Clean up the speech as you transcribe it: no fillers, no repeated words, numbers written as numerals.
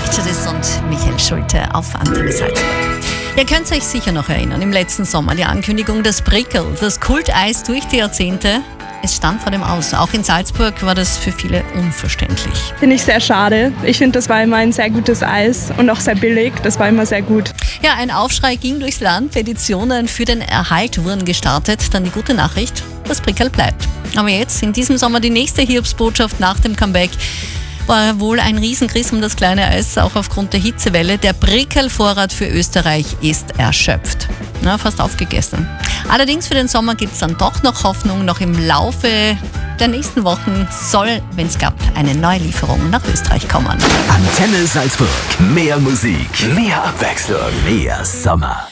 Exodus und Michael Schulte auf Antenne Salzburg. Ihr könnt euch sicher noch erinnern, im letzten Sommer die Ankündigung, das Brickel, das Kulteis durch die Jahrzehnte, es stand vor dem Aus. Auch in Salzburg war das für viele unverständlich. Finde ich sehr schade. Ich finde, das war immer ein sehr gutes Eis und auch sehr billig. Das war immer sehr gut. Ja, ein Aufschrei ging durchs Land. Petitionen für den Erhalt wurden gestartet. Dann die gute Nachricht, das Brickel bleibt. Aber jetzt, in diesem Sommer, die nächste Hiobsbotschaft nach dem Comeback. War wohl ein Riesenkriss um das kleine Eis, auch aufgrund der Hitzewelle. Der Brickel-Vorrat für Österreich ist erschöpft. Na, fast aufgegessen. Allerdings für den Sommer gibt es dann doch noch Hoffnung. Noch im Laufe der nächsten Wochen soll, wenn es klappt, eine Neulieferung nach Österreich kommen. Antenne Salzburg. Mehr Musik, mehr Abwechslung, mehr Sommer.